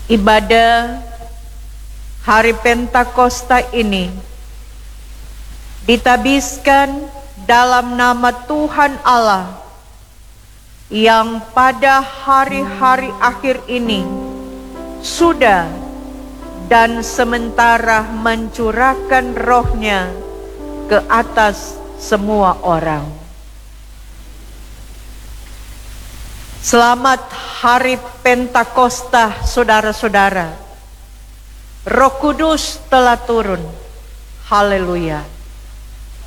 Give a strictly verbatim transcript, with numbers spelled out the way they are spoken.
Ibadah hari Pentakosta ini ditabiskan dalam nama Tuhan Allah yang pada hari-hari akhir ini sudah dan sementara mencurahkan rohnya ke atas semua orang. Selamat hari Pentakosta, saudara-saudara. Roh Kudus telah turun. Haleluya.